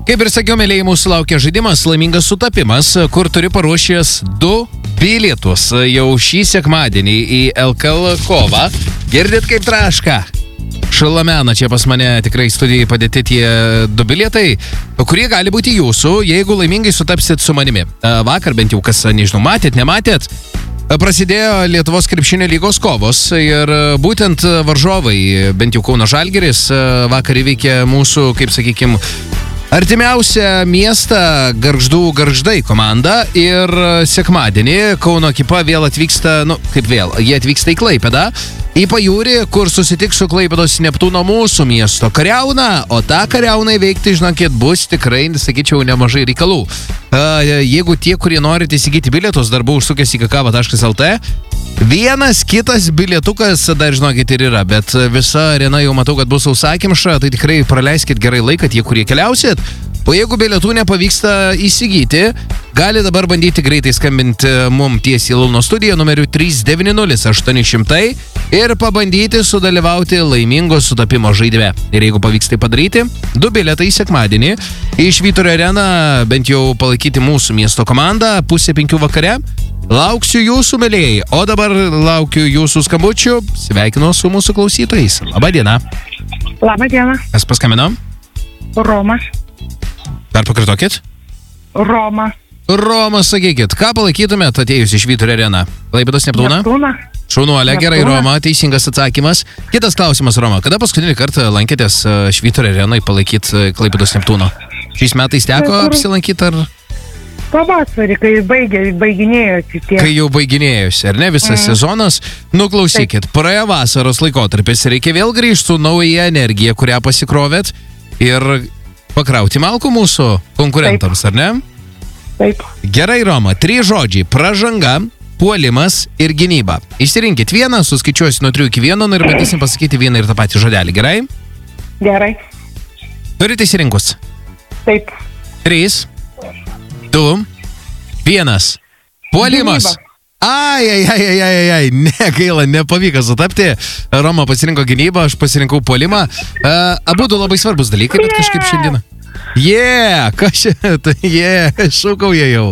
Kaip ir sakiau, mėlyjei, mūsų laukia žaidimas Laimingas sutapimas, kur turi paruošęs 2 bilietus jau šį sekmadienį į LKL kovą. Girdit kaip traška? Šalamena čia pas mane tikrai studijai padėti tie 2 bilietai, kurie gali būti jūsų, jeigu laimingai sutapsit su manimi. Vakar bent jau kas, nežinau, nematėt, prasidėjo Lietuvos krepšinio lygos kovos ir būtent varžovai, bent jau Kauno Žalgiris, vakar įveikė mūsų, kaip sakykim, artimiausią miestą Gargždai komanda ir sekmadienį Kauno ekipa vėl atvyksta, jie atvyksta į Klaipėdą, į pajūrį, kur susitiks su Klaipėdos Neptūno mūsų miesto kariauna, o tą kariauną įveikti, žinokit, bus tikrai, sakyčiau, nemažai reikalų. Jeigu tie, kurie norite įsigyti bilietus, dar buvo užsukęs į kakava.lt, vienas kitas bilietukas dar, žinokit, ir yra, bet visa arena jau matau, kad bus sausakimša, tai tikrai praleiskit gerai laiką tie, kurie keliausit. O jeigu bilietų nepavyksta įsigyti, gali dabar bandyti greitai skambinti mum tiesiai į Launo studiją numeriu 390-800 ir pabandyti sudalyvauti laimingo sutapimo žaidime. Ir jeigu pavyks tai padaryti, 2 bilietai sekmadienį į Švyturio areną, bent jau palaikyti mūsų miesto komandą, 4:30 vakare. Lauksiu jūsų, mėlyjei, o dabar laukiu jūsų skambučių. Sveikinu su mūsų klausytojais. Labą dieną. Labą dieną. Kas paskambino? Romas. Dar pakritokit? Roma, sakykit, ką palaikytumėt atėjus į Švyturio areną? Klaipėdos Neptūną? Neptūną. Šaunuolė, gerai, Roma, teisingas atsakymas. Kitas klausimas, Roma, kada paskutinį kartą lankėtės Švyturio arenai palaikyti Klaipėdos Neptūno? Šiais metais teko apsilankyti ar... Pavasarį, kai baiginėjosi tie. Kai jau baiginėjosi, ar ne, visas sezonas? Klausykit, praėjo vasaros laikotarpis, reikia vėl grįžti su nauja energija, kurią pasikrovėt ir pakrauti malkų mūsų konkurentams, ar ne? Taip. Gerai, Roma, 3 žodžiai: pražanga, puolimas ir gynyba. Išsirinkit vieną, suskaičiuosiu nuo 3 iki 1 ir bandysim pasakyti vieną ir tą patį žodelį, gerai? Gerai. Turite išsirinkus? Taip. 3, 2, 1. Puolimas. Gynyba. Ai, negaila, nepavyko sutapti. Roma pasirinko gynybą, aš pasirinkau puolimą. Abudu labai svarbus dalykai, bet kažkaip šiandieną. Šūkauja jau.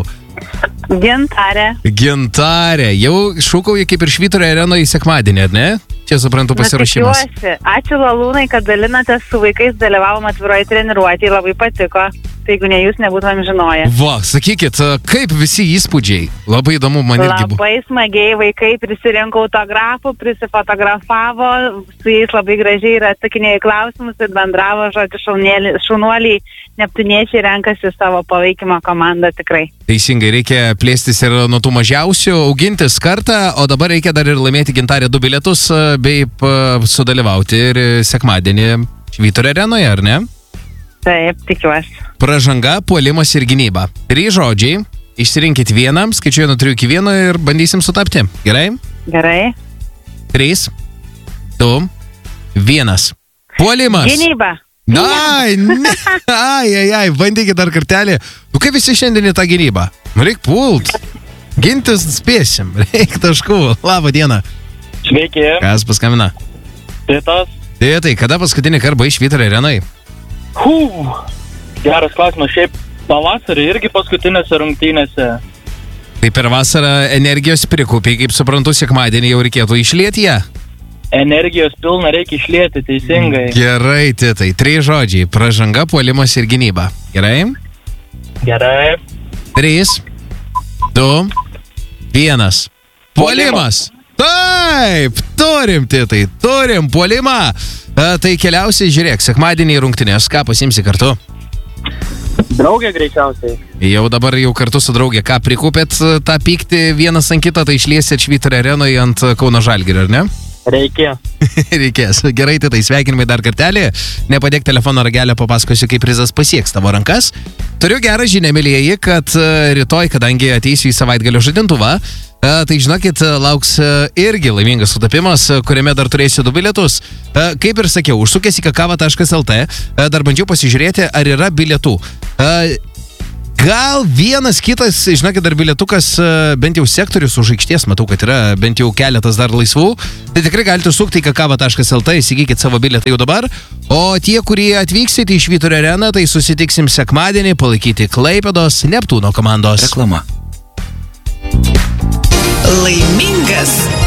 Gintarė. Jau šūkauja kaip ir Švyturio arenoje į sekmadienį, ar ne? Čia suprantu pasirašymas. Tikiuosi. Ačiū Lalūnai, kad dalinatės su vaikais, dalyvavom atviroje treniruotėje, labai patiko. Tai jeigu ne jūs, nebūtumėm žinoję. Va, sakykit, kaip visi įspūdžiai? Labai įdomu, man irgi buvo. Labai smagiai vaikai prisirinko autografų, prisifotografavo, su jais labai gražiai ir atsakinėjo į klausimus ir bendravo, žodžiu, šaunuoliai, neptūniečiai renkasi savo palaikymo komandą tikrai. Teisingai, reikia plėstis ir nuo tų mažiausių, augintis kartą, o dabar reikia dar ir laimėti Gintarė 2 bilietus bei sudalyvauti ir sekmadienį Švyturio arenoje, ar ne? Taip, tikiuosi. Pražanga, puolimas ir gynyba. 3 žodžiai. Išsirinkit vieną, skaičiuoju nuo 3 iki 1 ir bandysim sutapti. Gerai? Gerai. 3, 2, 1. Puolimas. Gynyba. Ai, bandykit dar kartelį. Kaip visi šiandien į tą gynybą? Reik pult. Gintis spėsim. Reik taškų. Labą dieną. Sveiki. Kas paskambina? Titas. Tai kada paskutinį kartą buvai Švyturio arenai? Geras klausimas, šiaip pavasarį irgi paskutinėse rungtynėse. Tai per vasarą energijos prikaupiai, kaip suprantu, sekmadienį jau reikėtų išlieti ją? Energijos pilna reikia išlieti, teisingai. Gerai, Titai, 3 žodžiai: pražanga, puolimas ir gynyba. Gerai? Gerai. 3, 2, 1. Puolimas! Taip, turim, Titai, turim puolimą. Tai keliausiai, žiūrėk, sekmadienį rungtynės, ką pasimsi kartu? Draugė greičiausiai. Jau dabar kartu su draugė, ką prikūpėt tą pyktį vienas ant kitą, tai išliesit Švyturio arenoje ant Kauno Žalgirio, ar ne? Reikės. Gerai, tai sveikinimai dar kartelį. Nepadėk telefono ragelio, papasakosiu, kaip prizas pasieks tavo rankas. Turiu gerą žinią, mėlyjeji, kad rytoj, kadangi ateisiu į savaitgalio žadintuvą, tai žinokit, lauks irgi laimingas sutapimas, kuriame dar turėsiu 2 bilietus. Kaip ir sakiau, užsukęs į kakava.lt, dar bandžiau pasižiūrėti, ar yra bilietų. Gal vienas kitas, žinokit, dar bilietukas, bent jau sektorius už aikštės, matau, kad yra bent jau keletas dar laisvų. Tai tikrai galite sukti į kakava.lt, įsigykit savo bilietą jau dabar. O tie, kurie atvyksite į Švyturio areną, tai susitiksim sekmadienį palaikyti Klaipėdos Neptūno komandos. Reklama. Laimingas